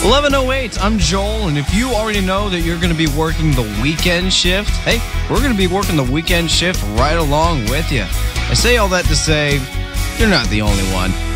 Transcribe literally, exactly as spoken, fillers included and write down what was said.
eleven oh eight, I'm Joel, and if you already know that you're going to be working the weekend shift, hey, we're going to be working the weekend shift right along with you. I say all that to say, you're not the only one.